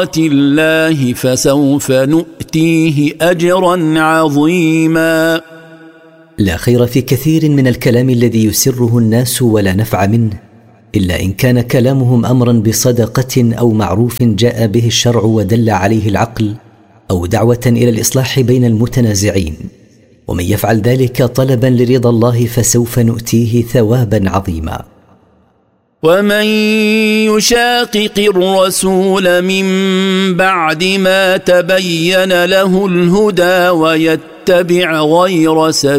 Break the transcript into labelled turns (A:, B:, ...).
A: الله فسوف نؤتيه أجرا عظيما.
B: لا خير في كثير من الكلام الذي يسره الناس ولا نفع منه، إلا إن كان كلامهم أمرا بصدقة أو معروف جاء به الشرع ودل عليه العقل، أو دعوة إلى الإصلاح بين المتنازعين. ومن يفعل ذلك طلبا لرضا الله فسوف نؤتيه ثوابا عظيما.
A: ومن يشاقق الرسول من بعد ما تبين له الهدى ويتبع غير سبيل